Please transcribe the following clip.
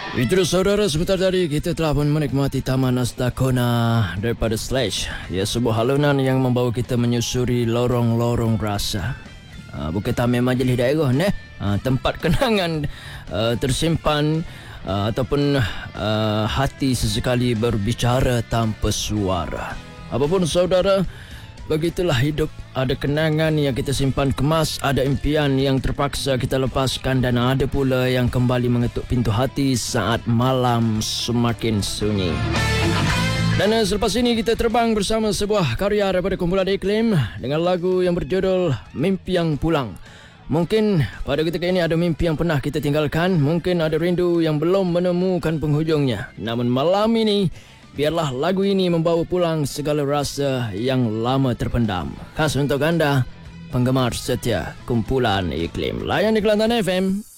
Itu saudara, sebentar tadi kita telah pun menikmati Taman Astakona daripada Slash. Ya, sebuah halunan yang membawa kita menyusuri lorong-lorong rasa. Bukit Tamir Majlis Daerah tempat kenangan tersimpan ataupun hati sesekali berbicara tanpa suara. Apapun saudara, begitulah hidup. Ada kenangan yang kita simpan kemas, ada impian yang terpaksa kita lepaskan, dan ada pula yang kembali mengetuk pintu hati saat malam semakin sunyi. Dan selepas ini kita terbang bersama sebuah karya daripada kumpulan Iklim dengan lagu yang berjudul Mimpi Yang Pulang. Mungkin pada ketika ini ada mimpi yang pernah kita tinggalkan, mungkin ada rindu yang belum menemukan penghujungnya. Namun malam ini, biarlah lagu ini membawa pulang segala rasa yang lama terpendam. Khas untuk anda, penggemar setia kumpulan Iklim. Layan di Kelantan FM.